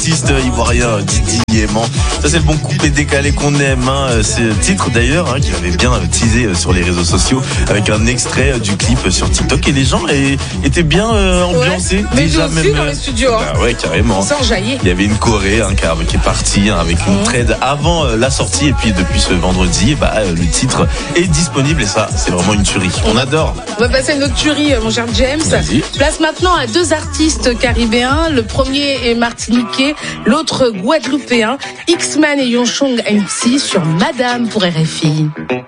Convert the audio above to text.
l'artiste ivoirien Didi Yéman. Ça c'est le bon coupé décalé qu'on aime. C'est le titre d'ailleurs qui avait bien teasé sur les réseaux sociaux avec un extrait du clip sur TikTok et les gens étaient bien ambiancés. Ouais, mais déjà aussi même dans les studios. Bah ouais, carrément. Ça enjaillit. Il y avait une Corée qui est partie avec une trade avant la sortie et puis depuis ce vendredi, le titre est disponible et ça c'est vraiment une tuerie. On adore. On va passer à une autre tuerie, mon cher James. Vas-y. Place maintenant à 2 artistes caribéens. Le premier est martiniquais, l'autre guadeloupéen. X-Man et Yonchong MC sur Madame pour RFI.